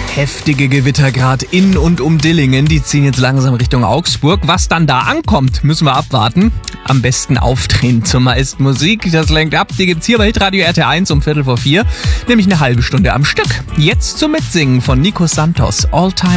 Heftige Gewitter gerade in und um Dillingen, die ziehen jetzt langsam Richtung Augsburg. Was dann da ankommt, müssen wir abwarten. Am besten aufdrehen zur meisten Musik, das lenkt ab. Die gibt's hier bei Hitradio RT1 um 3:45, nämlich eine halbe Stunde am Stück. Jetzt zum Mitsingen von Nico Santos, All Time